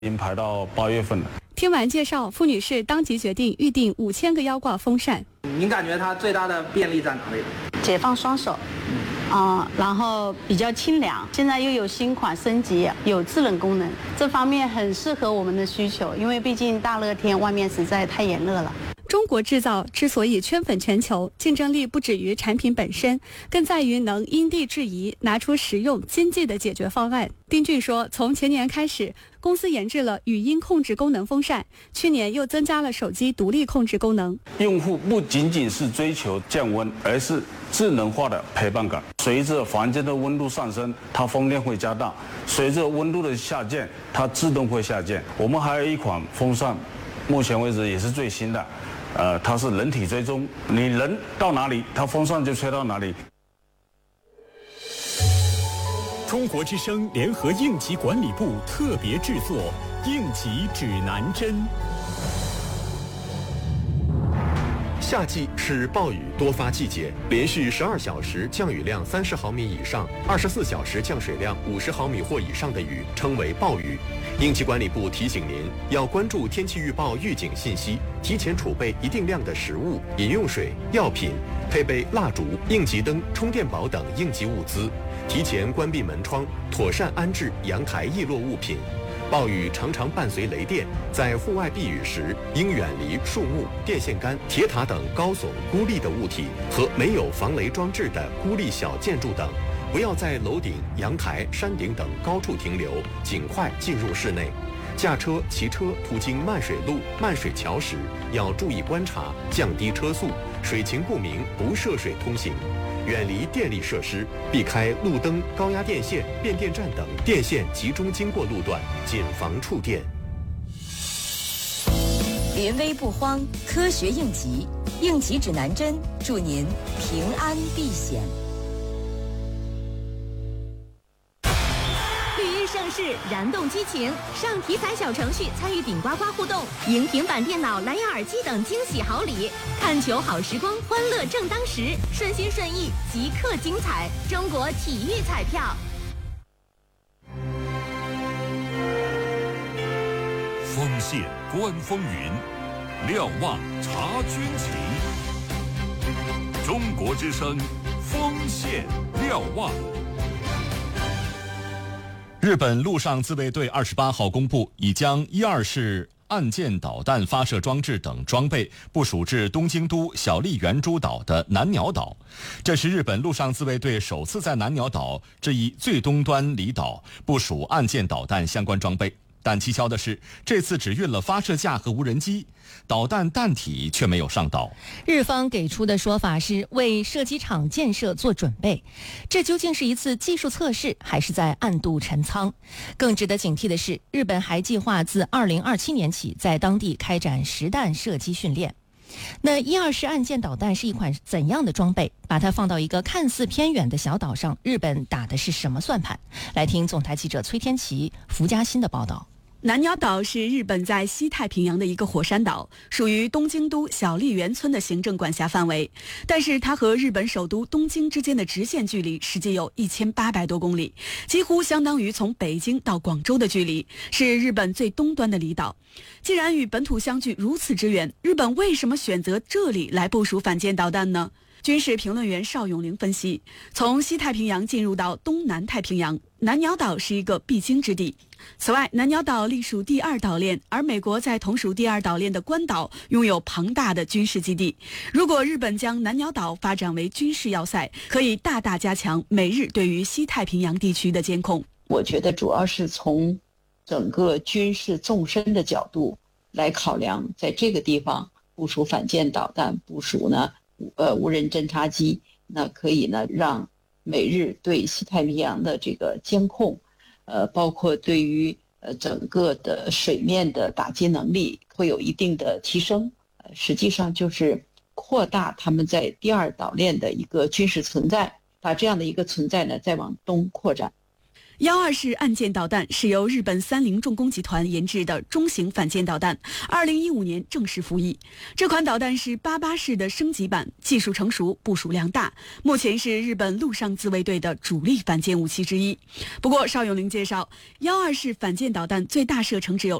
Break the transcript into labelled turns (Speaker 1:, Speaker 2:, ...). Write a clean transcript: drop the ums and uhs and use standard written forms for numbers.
Speaker 1: 已经排到8月份了。
Speaker 2: 听完介绍，傅女士当即决定预定5000个腰挂风扇。
Speaker 3: 您感觉它最大的便利在哪里？
Speaker 4: 解放双手，然后比较清凉。现在又有新款升级，有制冷功能，这方面很适合我们的需求，因为毕竟大热天外面实在太炎热了。
Speaker 2: 中国制造之所以圈粉全球，竞争力不止于产品本身，更在于能因地制宜，拿出实用经济的解决方案。丁俊说，从前年开始，公司研制了语音控制功能风扇，去年又增加了手机独立控制功能。
Speaker 1: 用户不仅仅是追求降温，而是智能化的陪伴感。随着房间的温度上升，它风量会加大；随着温度的下降，它自动会下降。我们还有一款风扇，目前为止也是最新的。它是人体追踪，你人到哪里，它风扇就吹到哪里。
Speaker 5: 中国之声联合应急管理部特别制作《应急指南针》。
Speaker 6: 夏季是暴雨多发季节，连续12小时降雨量30毫米以上，24小时降水量50毫米或以上的雨称为暴雨。应急管理部提醒您，要关注天气预报预警信息，提前储备一定量的食物、饮用水、药品，配备蜡烛、应急灯、充电宝等应急物资，提前关闭门窗，妥善安置阳台易落物品。暴雨常常伴随雷电，在户外避雨时，应远离树木、电线杆、铁塔等高耸孤立的物体和没有防雷装置的孤立小建筑等，不要在楼顶、阳台、山顶等高处停留，尽快进入室内。驾车、骑车途经漫水路、漫水桥时，要注意观察，降低车速，水情不明不涉水通行。远离电力设施，避开路灯、高压电线、变电站等电线集中经过路段，谨防触电。
Speaker 7: 临危不慌，科学应急，应急指南针，祝您平安避险。
Speaker 8: 盛世燃动激情，上体彩小程序参与顶呱呱互动，赢平板电脑、蓝牙耳机等惊喜好礼。看球好时光，欢乐正当时，顺心顺意，即刻精彩。中国体育彩票。
Speaker 9: 锋线观风云，瞭望察军情。中国之声，锋线瞭望。
Speaker 10: 日本陆上自卫队28号公布，已将1·2式岸舰导弹发射装置等装备部署至东京都小笠原诸岛的南鸟岛。这是日本陆上自卫队首次在南鸟岛这一最东端离岛部署岸舰导弹相关装备。但蹊跷的是，这次只运了发射架和无人机，导弹弹体却没有上岛。
Speaker 11: 日方给出的说法是为射击场建设做准备，这究竟是一次技术测试，还是在暗度陈仓？更值得警惕的是，日本还计划自2027年起在当地开展实弹射击训练。那1·2式岸舰导弹是一款怎样的装备？把它放到一个看似偏远的小岛上，日本打的是什么算盘？来听总台记者崔天琪、福嘉欣的报道。
Speaker 2: 南鸟岛是日本在西太平洋的一个火山岛，属于东京都小笠原村的行政管辖范围。但是它和日本首都东京之间的直线距离实际有1800多公里，几乎相当于从北京到广州的距离，是日本最东端的离岛。既然与本土相距如此之远，日本为什么选择这里来部署反舰导弹呢？军事评论员邵永龄分析，从西太平洋进入到东南太平洋，南鸟岛是一个必经之地。此外，南鸟岛隶属第2岛链，而美国在同属第2岛链的关岛拥有庞大的军事基地。如果日本将南鸟岛发展为军事要塞，可以大大加强美日对于西太平洋地区的监控。
Speaker 12: 我觉得主要是从整个军事纵深的角度来考量，在这个地方部署反舰导弹，部署呢无人侦察机，那可以呢让美日对西太平洋的这个监控，包括对于整个的水面的打击能力会有一定的提升。实际上就是扩大他们在第2岛链的一个军事存在，把这样的一个存在呢再往东扩展。
Speaker 2: 12式岸舰导弹是由日本三菱重工集团研制的中型反舰导弹，2015年正式服役。这款导弹是88式的升级版，技术成熟，部署量大，目前是日本陆上自卫队的主力反舰武器之一。不过邵永林介绍，12式反舰导弹最大射程只有